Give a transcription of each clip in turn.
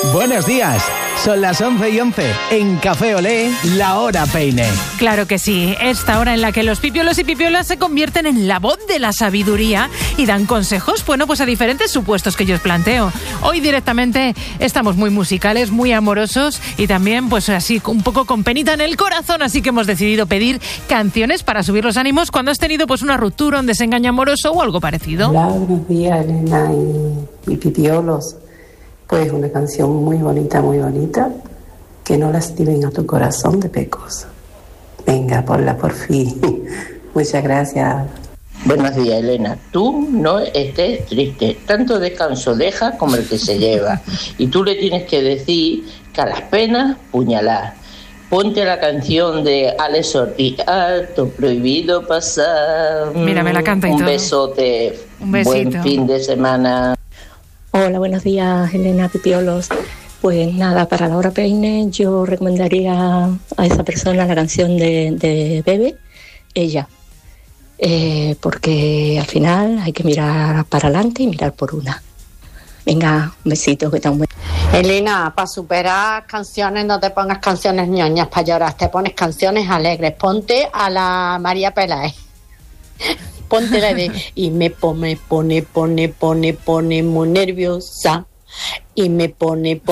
Buenos días, son las 11:11. En Café Olé, la hora peine. Claro que sí, esta hora en la que los pipiolos y pipiolas se convierten en la voz de la sabiduría y dan consejos, bueno, pues a diferentes supuestos que yo os planteo. Hoy directamente estamos muy musicales, muy amorosos y también pues así un poco con penita en el corazón, así que hemos decidido pedir canciones para subir los ánimos cuando has tenido pues una ruptura, un desengaño amoroso o algo parecido. Hola, buenos días, Elena y pipiolos. Pues una canción muy bonita, que no lastimen a tu corazón de Pecos. Venga, ponla por fin. Muchas gracias. Buenos días, Elena. Tú no estés triste. Tanto descanso deja como el que se lleva. Y tú le tienes que decir que a las penas, puñalar. Ponte la canción de Alex Ortiz. Alto prohibido pasar. Mira, me la canta y un todo. Besote. Un besito. Buen fin de semana. Hola, buenos días, Elena, pipiolos. Pues nada, para la hora peine yo recomendaría a esa persona la canción de Bebe, Ella. Porque al final hay que mirar para adelante y mirar por una. Venga, un besito, que tan bueno. Elena, para superar canciones no te pongas canciones ñoñas para llorar, te pones canciones alegres. Ponte a la María Peláez. Ponte la de y me pone muy nerviosa. Y me pone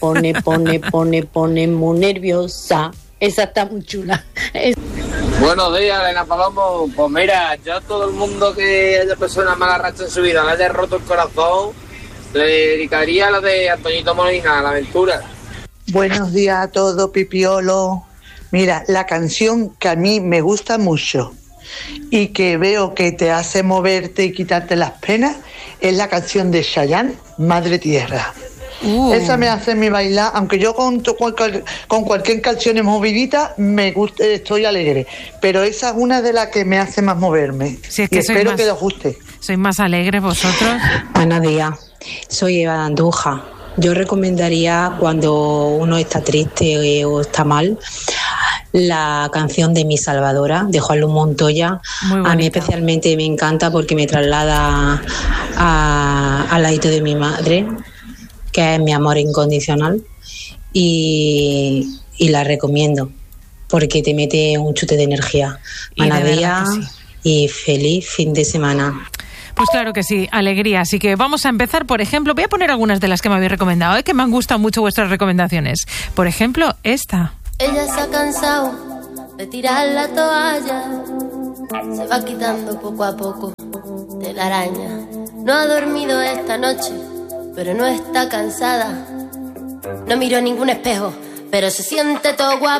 muy nerviosa. Esa está muy chula. Buenos días, Elena Palomo. Pues mira, yo a todo el mundo que haya pasado una mala racha en su vida, le haya roto el corazón, le dedicaría la de Antoñito Molina, La Aventura. Buenos días a todos, pipiolo. Mira, la canción que a mí me gusta mucho y que veo que te hace moverte y quitarte las penas es la canción de Chayanne, Madre Tierra. Esa me hace mi bailar, aunque yo con cualquier canción movidita me gusta, estoy alegre, pero esa es una de las que me hace más moverme. Si es que y espero que os guste. ¿Sois más alegres vosotros? Buenos días, soy Eva de Andújar. Yo recomendaría cuando uno está triste o está mal la canción de Mi Salvadora, de Juan Luis Montoya. A mí especialmente me encanta porque me traslada al ladito de mi madre, que es mi amor incondicional, y la recomiendo porque te mete un chute de energía. Buenos días y feliz fin de semana. Pues claro que sí, alegría. Así que vamos a empezar, por ejemplo, voy a poner algunas de las que me habéis recomendado, que me han gustado mucho vuestras recomendaciones. Por ejemplo, esta. Ella se ha cansado de tirar la toalla, se va quitando poco a poco de la araña. No ha dormido esta noche, pero no está cansada. No miró ningún espejo, pero se siente todo guapa.